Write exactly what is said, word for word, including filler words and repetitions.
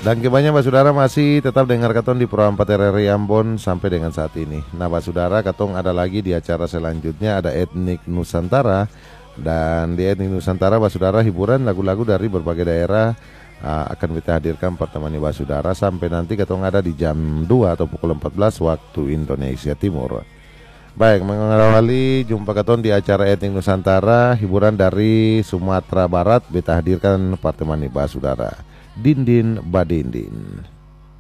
Dan kebanyakan Mbak Saudara masih tetap dengar Katong di Pro empat R R I Ambon sampai dengan saat ini. Nah Mbak Saudara, Katong ada lagi di acara selanjutnya, ada Etnik Nusantara. Dan di Etnik Nusantara Mbak Saudara, hiburan lagu-lagu dari berbagai daerah uh, akan kita hadirkan pertemani Mbak Saudara sampai nanti Katong ada di jam dua atau pukul empat belas waktu Indonesia Timur. Baik, mengawali jumpa Katong di acara Etnik Nusantara, hiburan dari Sumatera Barat, kita hadirkan pertemani Mbak Saudara. Dindin Badindin.